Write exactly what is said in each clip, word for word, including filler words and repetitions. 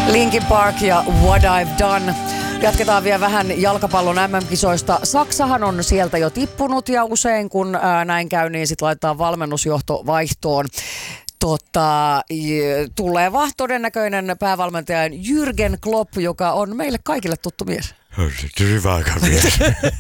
Linkin Park ja What I've Done. Jatketaan vielä vähän jalkapallon äm äm-kisoista. Saksahan on sieltä jo tippunut ja usein kun ää, näin käy, niin sitten laitetaan valmennusjohto vaihtoon. Tota, tuleva todennäköinen päävalmentaja Jürgen Klopp, joka on meille kaikille tuttu mies. Trivago-mies.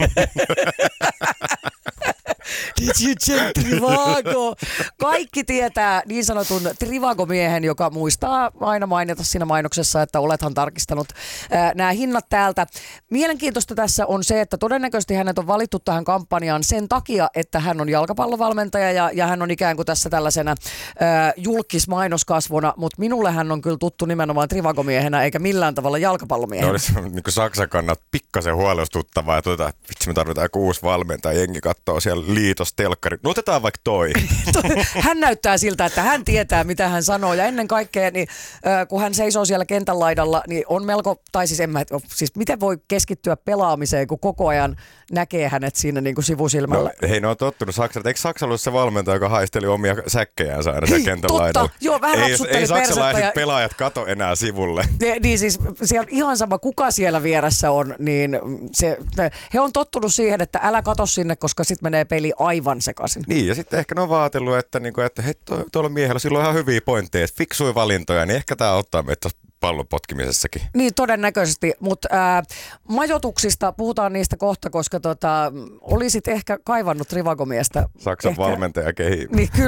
Did you check Trivago? Kaikki tietää niin sanotun Trivago-miehen, joka muistaa aina mainita siinä mainoksessa, että olethan tarkistanut nämä hinnat täältä. Mielenkiintoista tässä on se, että todennäköisesti hänet on valittu tähän kampanjaan sen takia, että hän on jalkapallovalmentaja ja, ja hän on ikään kuin tässä tällaisena ää, julkismainoskasvona, mutta minulle hän on kyllä tuttu nimenomaan Trivago-miehenä eikä millään tavalla jalkapallomiehenä. No olisi niin kuin Saksan kannat pikkasen huolestuttavaa ja tuota, vitsi me tarvitaan joku uusi valmentaja, jengi katsoo siellä liitostelkkari. No otetaan vaikka toi. Hän näyttää siltä, että hän tietää, mitä hän sanoo. Ja ennen kaikkea, niin, äh, kun hän seisoo siellä kentän laidalla, niin on melko, tai siis en mä, siis miten voi keskittyä pelaamiseen, kun koko ajan näkee hänet siinä niin kuin sivusilmällä. No, hei, ne on tottunut Saksalta. Eikö Saksa ollut se valmentaja, joka haisteli omia säkkejäänsä aina siellä kentän totta. laidalla? Joo, vähän ei, rapsutteli ei saksalaiset ja... pelaajat kato enää sivulle. Ne, niin siis siellä ihan sama, kuka siellä vieressä on, niin se, he on tottunut siihen, että älä kato sinne, koska sitten menee peli aivan sekaisin. Niin, ja sitten ehkä ne on vaatellut, että, niinku, että hei, to, tuolla miehellä silloin ihan hyviä pointteja, fiksui valintoja, niin ehkä tämä auttaa meitä pallon potkimisessakin. Niin, todennäköisesti, mutta ää, majoituksista puhutaan niistä kohta, koska tota, olisit ehkä kaivannut Trivago-miestä. Saksan ehkä... valmentaja kehi. Niin,